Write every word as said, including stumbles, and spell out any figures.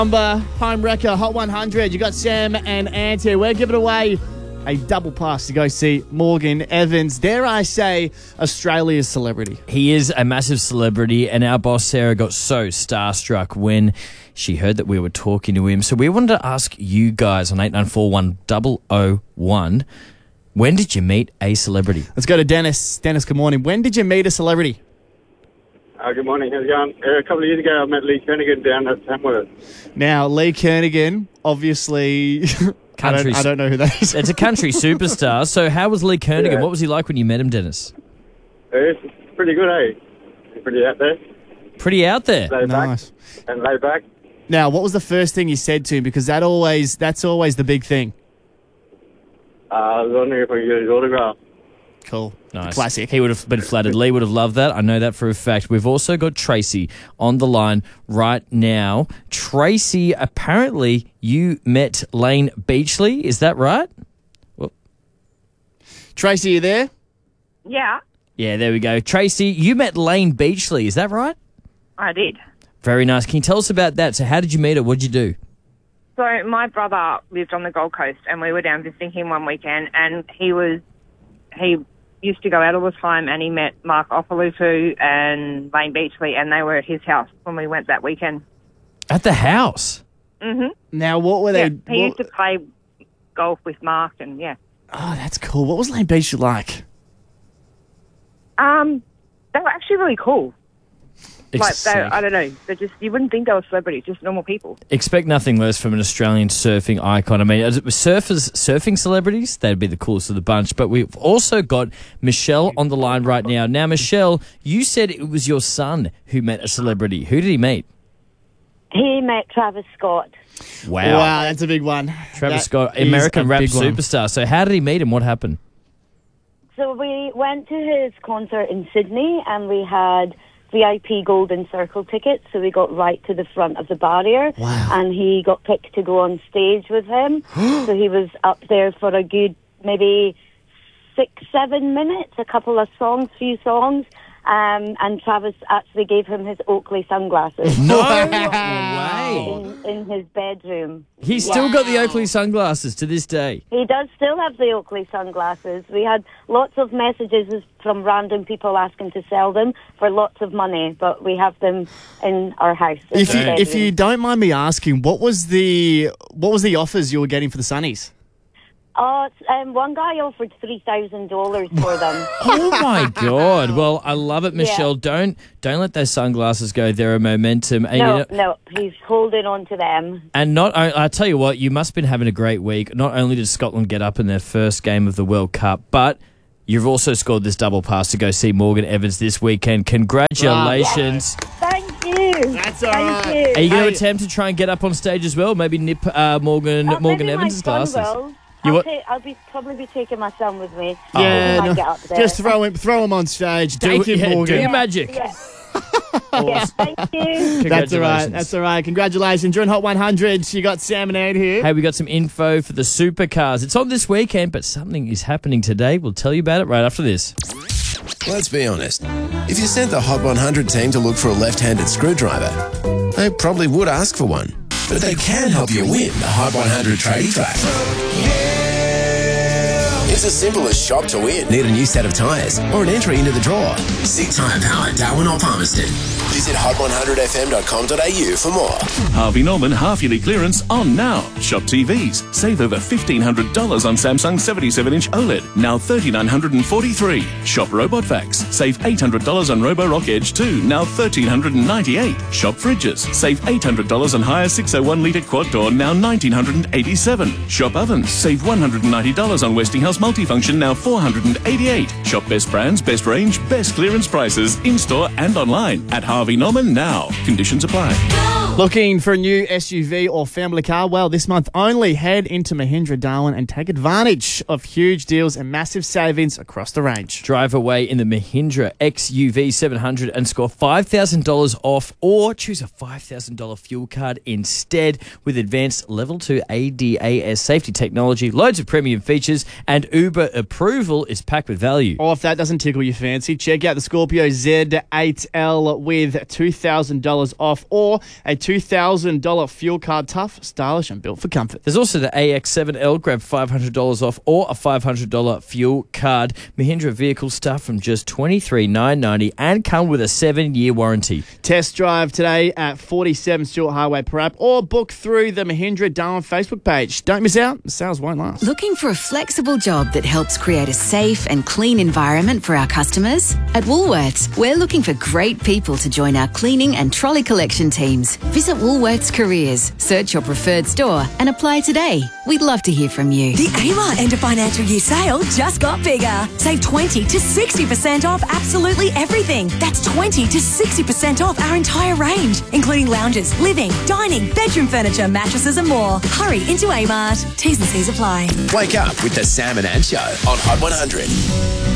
Number Home Wrecker Hot one hundred. You got Sam and Ant here. We're giving away a double pass to go see Morgan Evans. Dare I say, Australia's celebrity. He is a massive celebrity, and our boss Sarah got so starstruck when she heard that we were talking to him. So we wanted to ask you guys on eight nine four one zero zero one, when did you meet a celebrity? Let's go to Dennis. Dennis, good morning. When did you meet a celebrity? Uh, good morning. How's it going? Uh, a couple of years ago, I met Lee Kernaghan down at Tamworth. Now, Lee Kernaghan, obviously, I, don't, I don't know who that is. It's a country superstar. So how was Lee Kernaghan? Yeah. What was he like when you met him, Dennis? Uh, it's pretty good, eh? He's pretty out there. Pretty out there. Laid Nice. back. And laid back. Now, what was the first thing you said to him? Because that always that's always the big thing. Uh, I was wondering if I could get his autograph. Cool. Nice. Classic. He would have been flattered. Lee would have loved that. I know that for a fact. We've also got Tracy on the line right now. Tracy, apparently you met Lane Beachley. Is that right? Well, Tracy, you there? Yeah, yeah, there we go. Tracy, you met Lane Beachley. Is that right? I did. Very nice. Can you tell us about that? So how did you meet her? What did you do? So my brother lived on the Gold Coast, and we were down visiting him one weekend, and he was he used to go out all the time, and he met Mark Opolufu and Lane Beachley, and they were at his house when we went that weekend. At the house? Mm-hmm. Now, what were Yeah, they? he what- used to play golf with Mark, and yeah. Oh, that's cool. What was Lane Beachley like? Um, they were actually really cool. Like, Ex- they, I don't know, they're just, you wouldn't think they were celebrities, just normal people. Expect nothing less from an Australian surfing icon. I mean, as it was surfers, surfing celebrities, they'd be the coolest of the bunch. But we've also got Michelle on the line right now. Now, Michelle, you said it was your son who met a celebrity. Who did he meet? He met Travis Scott. Wow. Wow, that's a big one. Travis That Scott, is American a rap big one. superstar. So how did he meet him? What happened? So we went to his concert in Sydney, and we had V I P Golden Circle tickets, so we got right to the front of the barrier. Wow. And he got picked to go on stage with him. So he was up there for a good maybe six, seven minutes, a couple of songs, few songs. Um, and Travis actually gave him his Oakley sunglasses. No way. In, in his bedroom. He's still got the Oakley sunglasses to this day. He does still have the Oakley sunglasses. We had lots of messages from random people asking to sell them for lots of money, but we have them in our house. in If the you, if bedroom. you don't mind me asking, what was the what was the offers you were getting for the Sunnies? Oh, it's, um, one guy offered three thousand dollars for them. Oh my God! Well, I love it, Michelle. Don't don't let those sunglasses go. They're a momentum. And, you No, know- no, he's holding on to them. And not, I, I tell you what, you must have been having a great week. Not only did Scotland get up in their first game of the World Cup, but you've also scored this double pass to go see Morgan Evans this weekend. Congratulations! Thank you. That's all Thank right. you. Are you going Hey. to attempt to try and get up on stage as well? Maybe nip uh, Morgan Uh, Morgan maybe Evans' my son glasses. will. You I'll, what? ta- I'll be probably be taking my son with me. Yeah, He might no, get up there. just throw him throw him on stage. Thank you, yeah, do Morgan. your magic. Yeah. Yeah, thank you. That's all right. Congratulations. That's all right. Congratulations. You're in Hot one hundred. You got Sam and Ant here. Hey, we got some info for the supercars. It's on this weekend, but something is happening today. We'll tell you about it right after this. Let's be honest. If you sent the Hot one hundred team to look for a left-handed screwdriver, they probably would ask for one. But they can help you win the Hot one hundred tradie track. It's as simple as shop to win. Need a new set of tyres or an entry into the draw? Seek Tyre Power, Darwin or Palmerston. Visit hot one hundred f m dot com dot a u for more. Harvey Norman half-yearly clearance on now. Shop T Vs. Save over fifteen hundred dollars on Samsung seventy-seven inch OLED, now three thousand nine hundred forty-three dollars. Shop Robot Vacs. Save eight hundred dollars on Roborock Edge two, now one thousand three hundred ninety-eight dollars. Shop Fridges. Save eight hundred dollars on Hire six oh one litre quad door, now one thousand nine hundred eighty-seven dollars. Shop Ovens. Save one hundred ninety dollars on Westinghouse Multifunction, now four hundred eighty-eight dollars. Shop best brands, best range, best clearance prices, in-store and online at Harvey Norman now. Conditions apply. Looking for a new S U V or family car? Well, this month only head into Mahindra Darwin and take advantage of huge deals and massive savings across the range. Drive away in the Mahindra X U V seven hundred and score five thousand dollars off, or choose a five thousand dollars fuel card instead with advanced level two A D A S safety technology, loads of premium features, and Uber approval is packed with value. Or if that doesn't tickle your fancy, check out the Scorpio Z eight L with two thousand dollars off, or a two thousand dollars fuel card. Tough, stylish, and built for comfort. There's also the A X seven L. Grab five hundred dollars off or a five hundred dollars fuel card. Mahindra vehicles start from just twenty-three thousand nine hundred ninety dollars and come with a seven-year warranty. Test drive today at forty-seven Stewart Highway per app or book through the Mahindra Darwin Facebook page. Don't miss out. The sales won't last. Looking for a flexible job that helps create a safe and clean environment for our customers? At Woolworths, we're looking for great people to join our cleaning and trolley collection teams. Visit Woolworths Careers, search your preferred store and apply today. We'd love to hear from you. The Amart end of financial year sale just got bigger. Save twenty to sixty percent off absolutely everything. That's twenty to sixty percent off our entire range, including lounges, living, dining, bedroom furniture, mattresses and more. Hurry into Amart. T's and C's apply. Wake up with the Sam and Ant Show on Hot one hundred.